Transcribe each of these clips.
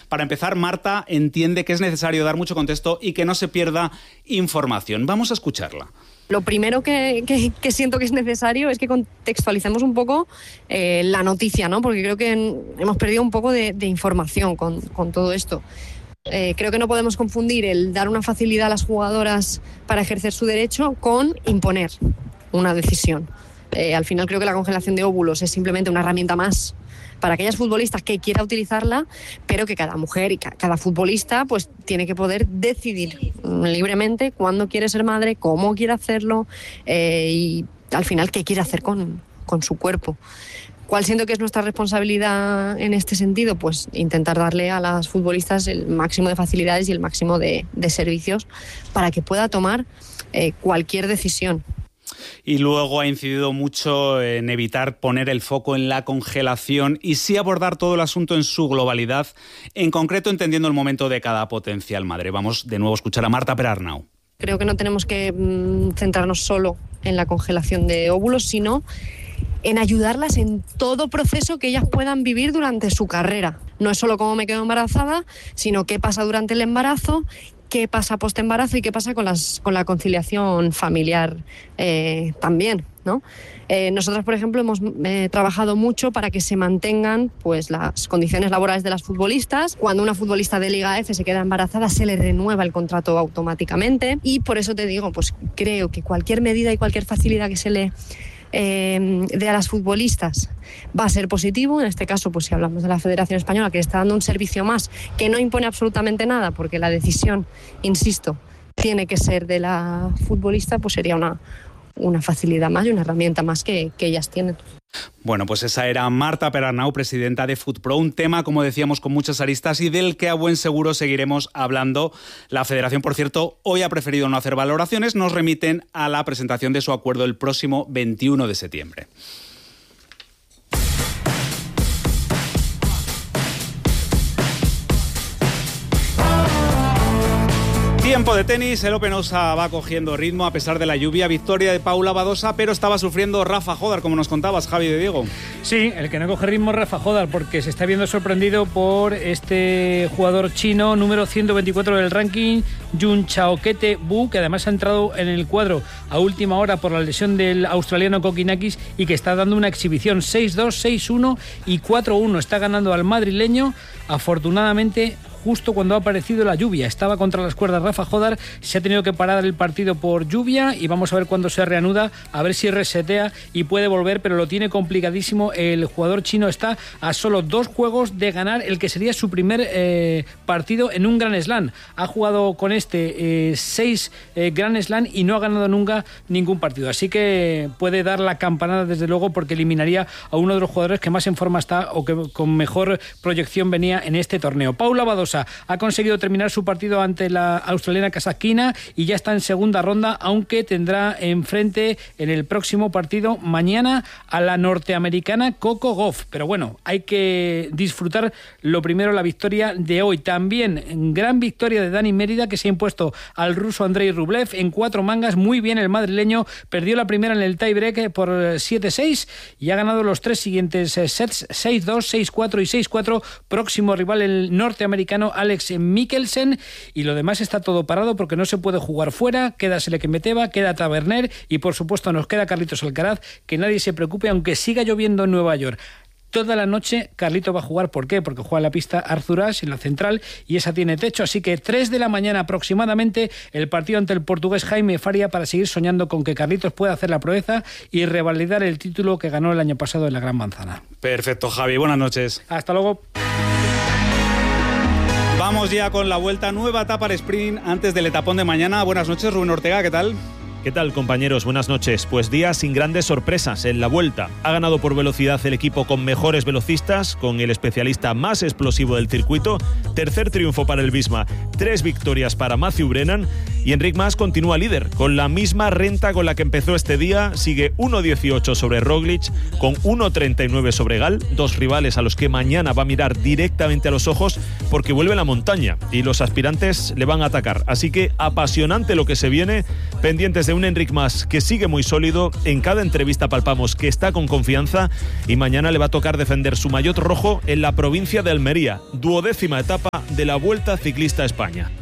Para empezar, Marta entiende que es necesario dar mucho contexto y que no se pierda información. Vamos a escucharla. Lo primero que siento que es necesario es que contextualicemos un poco la noticia, ¿no? Porque creo que hemos perdido un poco de información con todo esto. Creo que no podemos confundir el dar una facilidad a las jugadoras para ejercer su derecho con imponer una decisión. Al final creo que la congelación de óvulos es simplemente una herramienta más para aquellas futbolistas que quiera utilizarla, pero que cada mujer y cada futbolista pues tiene que poder decidir libremente cuándo quiere ser madre, cómo quiere hacerlo y al final qué quiere hacer con su cuerpo. ¿Cuál siento que es nuestra responsabilidad en este sentido? Pues intentar darle a las futbolistas el máximo de facilidades y el máximo de servicios para que pueda tomar cualquier decisión. Y luego ha incidido mucho en evitar poner el foco en la congelación y sí abordar todo el asunto en su globalidad, en concreto entendiendo el momento de cada potencial madre. Vamos de nuevo a escuchar a Marta Perarnau. Creo que no tenemos que centrarnos solo en la congelación de óvulos, sino en ayudarlas en todo proceso que ellas puedan vivir durante su carrera. No es solo cómo me quedo embarazada, sino qué pasa durante el embarazo, qué pasa post-embarazo y qué pasa con la conciliación familiar también, ¿no? Nosotros, por ejemplo, hemos trabajado mucho para que se mantengan pues, las condiciones laborales de las futbolistas. Cuando una futbolista de Liga F se queda embarazada, se le renueva el contrato automáticamente. Y por eso te digo, pues creo que cualquier medida y cualquier facilidad que se le de a las futbolistas va a ser positivo. En este caso, pues si hablamos de la Federación Española, que está dando un servicio más, que no impone absolutamente nada, porque la decisión, insisto, tiene que ser de la futbolista, pues sería una facilidad más y una herramienta más que ellas tienen. Bueno, pues esa era Marta Perarnau, presidenta de FUTPRO, un tema, como decíamos, con muchas aristas y del que a buen seguro seguiremos hablando. La Federación, por cierto, hoy ha preferido no hacer valoraciones, nos remiten a la presentación de su acuerdo el próximo 21 de septiembre. Tiempo de tenis, el Open USA va cogiendo ritmo a pesar de la lluvia. Victoria de Paula Badosa, pero estaba sufriendo Rafa Jódar, como nos contabas, Javi de Diego. Sí, el que no coge ritmo es Rafa Jódar, porque se está viendo sorprendido por este jugador chino, número 124 del ranking, Jun Chaokete Bu, que además ha entrado en el cuadro a última hora por la lesión del australiano Kokinakis y que está dando una exhibición 6-2, 6-1 y 4-1. Está ganando al madrileño, afortunadamente, justo cuando ha aparecido la lluvia. Estaba contra las cuerdas Rafa Jódar, se ha tenido que parar el partido por lluvia y vamos a ver cuándo se reanuda, a ver si resetea y puede volver, pero lo tiene complicadísimo. El jugador chino está a solo 2 juegos de ganar el que sería su primer partido en un Grand Slam. Ha jugado con 6 Grand Slam y no ha ganado nunca ningún partido, así que puede dar la campanada desde luego, porque eliminaría a uno de los jugadores que más en forma está o que con mejor proyección venía en este torneo. Paula Badosa ha conseguido terminar su partido ante la australiana Kasatkina y ya está en segunda ronda, aunque tendrá enfrente en el próximo partido mañana a la norteamericana Coco Gauff. Pero bueno, hay que disfrutar lo primero la victoria de hoy. También gran victoria de Dani Mérida, que se ha impuesto al ruso Andrei Rublev en 4 mangas. Muy bien el madrileño, perdió la primera en el tiebreak por 7-6 y ha ganado los 3 siguientes sets, 6-2, 6-4 y 6-4. Próximo rival el norteamericano Alex Mikkelsen, y lo demás está todo parado porque no se puede jugar fuera. Queda Selekemeteva, queda Taverner y por supuesto nos queda Carlitos Alcaraz, que nadie se preocupe aunque siga lloviendo en Nueva York. Toda la noche Carlito va a jugar. ¿Por qué? Porque juega en la pista Arthur Ashe, en la central, y esa tiene techo, así que 3 de la mañana aproximadamente el partido ante el portugués Jaime Faria, para seguir soñando con que Carlitos pueda hacer la proeza y revalidar el título que ganó el año pasado en la Gran Manzana. Perfecto, Javi, buenas noches. Hasta luego. Vamos ya con la vuelta, nueva etapa al sprint antes del etapón de mañana. Buenas noches, Rubén Ortega, ¿qué tal? ¿Qué tal, compañeros? Buenas noches. Pues día sin grandes sorpresas en la Vuelta. Ha ganado por velocidad el equipo con mejores velocistas, con el especialista más explosivo del circuito. Tercer triunfo para el Visma, 3 victorias para Matthew Brennan Y Enric Mas continúa líder, con la misma renta con la que empezó este día. Sigue 1.18 sobre Roglic, con 1.39 sobre Gal, dos rivales a los que mañana va a mirar directamente a los ojos porque vuelve la montaña y los aspirantes le van a atacar. Así que apasionante lo que se viene, pendientes de un Enric Mas que sigue muy sólido. En cada entrevista palpamos que está con confianza y mañana le va a tocar defender su maillot rojo en la provincia de Almería, 12ª etapa de la Vuelta Ciclista a España.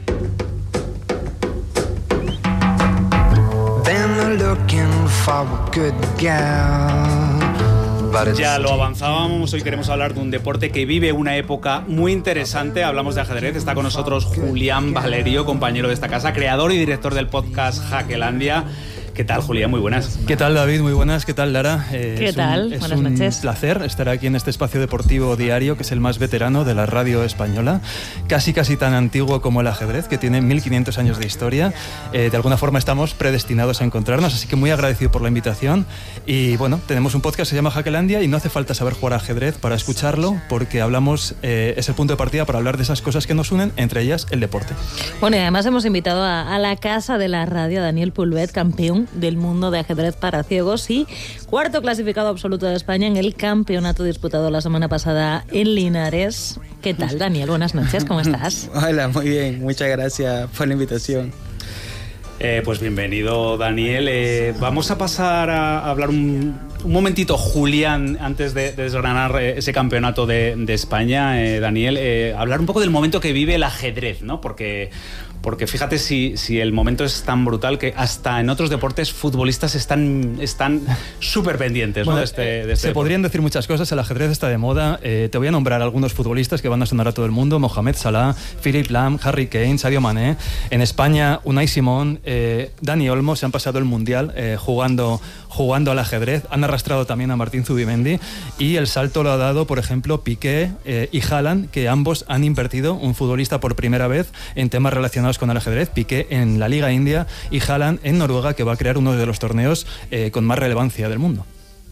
Ya lo avanzábamos, hoy queremos hablar de un deporte que vive una época muy interesante. Hablamos de ajedrez, está con nosotros Julián Valerio, compañero de esta casa, creador y director del podcast Jaquelandia. ¿Qué tal, Julián? Muy buenas. ¿Qué tal, David? Muy buenas. ¿Qué tal, Lara? ¿Qué tal? Buenas noches. Es un placer estar aquí en este espacio deportivo diario, que es el más veterano de la radio española, casi tan antiguo como el ajedrez, que tiene 1500 años de historia. De alguna forma estamos predestinados a encontrarnos, así que muy agradecido por la invitación. Y bueno, tenemos un podcast que se llama Jaquelandia y no hace falta saber jugar ajedrez para escucharlo, porque hablamos, es el punto de partida para hablar de esas cosas que nos unen, entre ellas el deporte. Bueno, y además hemos invitado a la casa de la radio a Daniel Pulvet, campeón del mundo de ajedrez para ciegos y cuarto clasificado absoluto de España en el campeonato disputado la semana pasada en Linares. ¿Qué tal, Daniel? Buenas noches, ¿cómo estás? Hola, muy bien, muchas gracias por la invitación. Pues bienvenido, Daniel. Vamos a pasar a hablar un momentito, Julián, antes de desgranar ese campeonato de España, Daniel, hablar un poco del momento que vive el ajedrez, ¿no? Porque fíjate si el momento es tan brutal que hasta en otros deportes futbolistas están súper pendientes, ¿no? Bueno, de este se podrían decir muchas cosas, el ajedrez está de moda. Te voy a nombrar algunos futbolistas que van a sonar a todo el mundo: Mohamed Salah, Philipp Lahm, Harry Kane, Sadio Mané. En España, Unai Simón, Dani Olmo se han pasado el Mundial jugando al ajedrez. Han arrastrado también a Martín Zubimendi y el salto lo ha dado, por ejemplo, Piqué y Haaland, que ambos han invertido, un futbolista por primera vez, en temas relacionados con el ajedrez. Piqué en la Liga India y Haaland en Noruega, que va a crear uno de los torneos con más relevancia del mundo.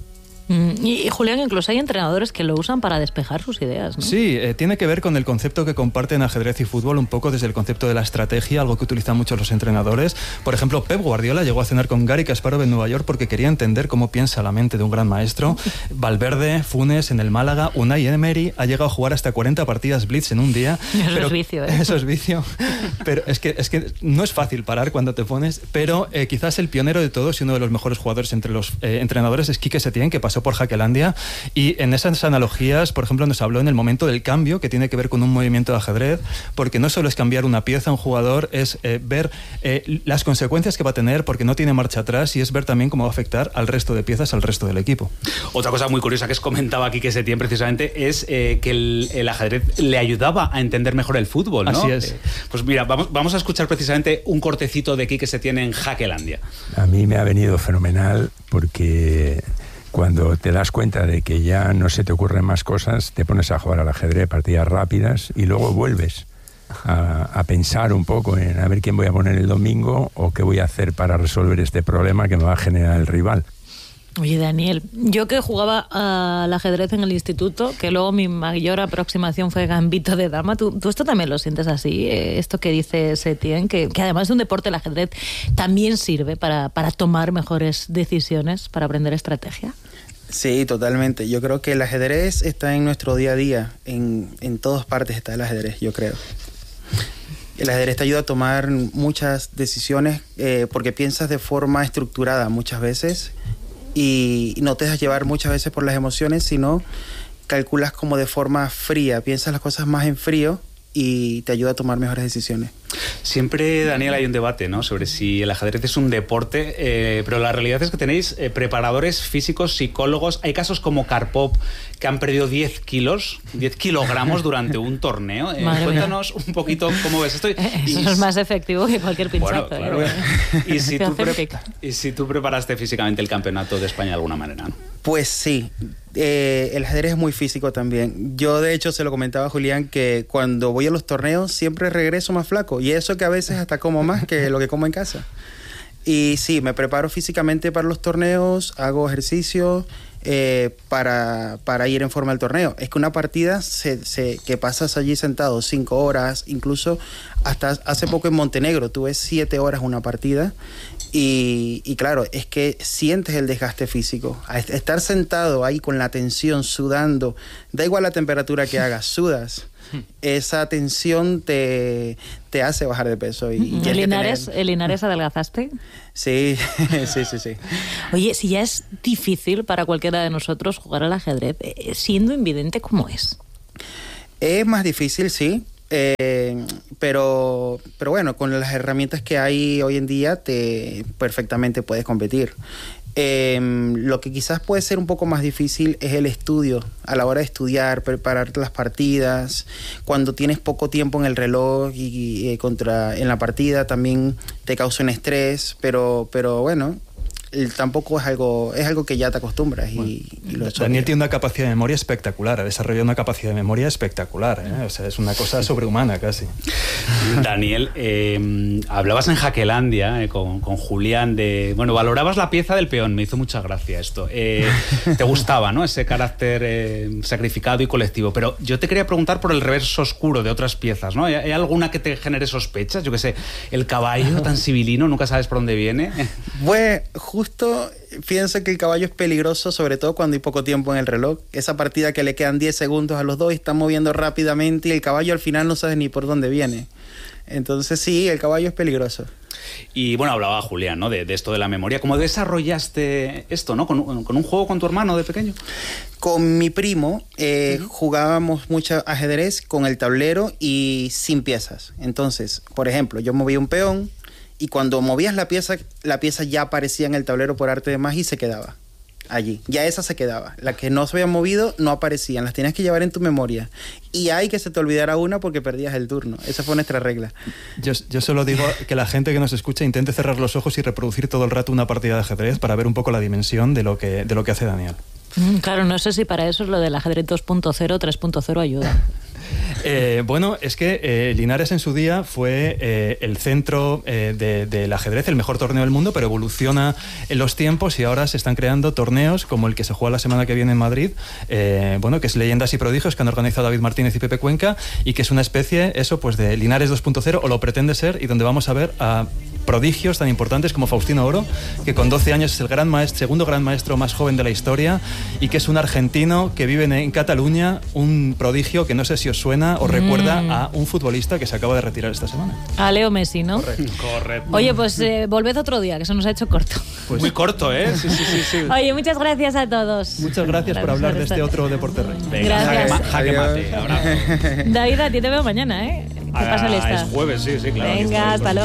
Y Julián, incluso hay entrenadores que lo usan para despejar sus ideas, ¿no? Sí, tiene que ver con el concepto que comparten ajedrez y fútbol, un poco desde el concepto de la estrategia, algo que utilizan muchos los entrenadores. Por ejemplo, Pep Guardiola llegó a cenar con Garry Kasparov en Nueva York porque quería entender cómo piensa la mente de un gran maestro. Valverde, Funes en el Málaga, Unai Emery ha llegado a jugar hasta 40 partidas blitz en un día. Eso es vicio, ¿eh? Eso es vicio. Pero es que no es fácil parar cuando te pones, pero quizás el pionero de todos y uno de los mejores jugadores entre los entrenadores es Quique Setién, que pasó por Jaquelandia, y en esas analogías, por ejemplo, nos habló en el momento del cambio, que tiene que ver con un movimiento de ajedrez, porque no solo es cambiar una pieza a un jugador, es ver las consecuencias que va a tener, porque no tiene marcha atrás, y es ver también cómo va a afectar al resto de piezas, al resto del equipo. Otra cosa muy curiosa que os comentaba aquí que Setién precisamente es que el ajedrez le ayudaba a entender mejor el fútbol, ¿no? Así es. Pues mira, vamos a escuchar precisamente un cortecito de Quique Setién en Jaquelandia. A mí me ha venido fenomenal porque cuando te das cuenta de que ya no se te ocurren más cosas, te pones a jugar al ajedrez, partidas rápidas, y luego vuelves a pensar un poco en a ver quién voy a poner el domingo o qué voy a hacer para resolver este problema que me va a generar el rival. Oye, Daniel, yo que jugaba al ajedrez en el instituto, que luego mi mayor aproximación fue Gambito de Dama, ¿tú esto también lo sientes así? Esto que dice Setién, que además de un deporte, el ajedrez también sirve para tomar mejores decisiones, para aprender estrategia. Sí, totalmente. Yo creo que el ajedrez está en nuestro día a día. En todas partes está el ajedrez, yo creo. El ajedrez te ayuda a tomar muchas decisiones porque piensas de forma estructurada muchas veces y no te dejas llevar muchas veces por las emociones, sino calculas como de forma fría, piensas las cosas más en frío y te ayuda a tomar mejores decisiones. Siempre, Daniel, hay un debate, ¿no?, sobre si el ajedrez es un deporte, pero la realidad es que tenéis preparadores físicos, psicólogos. Hay casos como Karpov, que han perdido 10 kilogramos durante un torneo. Cuéntanos un poquito cómo ves esto. Eso es más efectivo que cualquier pinchazo. Bueno, claro. Y si tú preparaste físicamente el campeonato de España de alguna manera, ¿no? Pues sí. El ajedrez es muy físico también. Yo, de hecho, se lo comentaba a Julián que cuando voy a los torneos siempre regreso más flaco. Y eso que a veces hasta como más que lo que como en casa. Y sí, me preparo físicamente para los torneos, hago ejercicio, para ir en forma al torneo. Es que una partida que pasas allí sentado 5 horas, incluso hasta hace poco en Montenegro tuve 7 horas una partida y claro, es que sientes el desgaste físico. Estar sentado ahí con la tensión, sudando, da igual la temperatura que hagas, sudas. Esa tensión te hace bajar de peso. ¿El Linares adelgazaste? Sí. Oye, si ya es difícil para cualquiera de nosotros jugar al ajedrez, siendo invidente, ¿cómo es? Es más difícil, sí. Pero bueno, con las herramientas que hay hoy en día perfectamente puedes competir. Lo que quizás puede ser un poco más difícil es el estudio, a la hora de estudiar, preparar las partidas, cuando tienes poco tiempo en el reloj y en la partida también te causa un estrés, pero bueno, tampoco es algo que ya te acostumbras. Daniel tiene una capacidad de memoria espectacular, ha desarrollado una capacidad de memoria espectacular, ¿eh? O sea, es una cosa sobrehumana casi. Daniel, hablabas en Jaquelandia con Julián valorabas la pieza del peón, me hizo mucha gracia esto. Te gustaba, ¿no?, ese carácter sacrificado y colectivo, pero yo te quería preguntar por el reverso oscuro de otras piezas, ¿no? ¿Hay alguna que te genere sospechas? Yo qué sé, el caballo tan civilino, nunca sabes por dónde viene. Bueno, justo pienso que el caballo es peligroso, sobre todo cuando hay poco tiempo en el reloj. Esa partida que le quedan 10 segundos a los dos y están moviendo rápidamente y el caballo al final no sabes ni por dónde viene. Entonces sí, el caballo es peligroso. Y bueno, hablaba Julián, ¿no?, de esto de la memoria. ¿Cómo desarrollaste esto, ¿no?, con un juego con tu hermano de pequeño? Con mi primo jugábamos mucho ajedrez con el tablero y sin piezas. Entonces, por ejemplo, yo movía un peón y cuando movías la pieza ya aparecía en el tablero por arte de magia y se quedaba allí. Ya esa se quedaba. Las que no se habían movido no aparecían. Las tenías que llevar en tu memoria. Y hay que se te olvidara una porque perdías el turno. Esa fue nuestra regla. Yo solo digo que la gente que nos escucha intente cerrar los ojos y reproducir todo el rato una partida de ajedrez para ver un poco la dimensión de lo que hace Daniel. Claro, no sé si para eso es lo del ajedrez 2.0, 3.0 ayuda. Bueno, es que Linares en su día fue el centro del ajedrez, el mejor torneo del mundo, pero evoluciona en los tiempos y ahora se están creando torneos como el que se juega la semana que viene en Madrid, que es Leyendas y Prodigios, que han organizado David Martínez y Pepe Cuenca, y que es una especie, pues de Linares 2.0, o lo pretende ser, y donde vamos a ver a prodigios tan importantes como Faustino Oro, que con 12 años es el segundo gran maestro más joven de la historia y que es un argentino que vive en Cataluña, un prodigio que no sé si os suena o recuerda a un futbolista que se acaba de retirar esta semana. A Leo Messi, ¿no? Correcto. Oye, pues volved otro día, que se nos ha hecho corto. Pues muy corto, ¿eh? Sí. Oye, muchas gracias a todos. Muchas gracias por hablar de este otro deporte rey. Venga, gracias. Jaque mate. Abrazo. David, a ti te veo mañana, ¿eh? ¿Qué pasa, Lesta? Es jueves, sí, claro. Venga, hasta luego.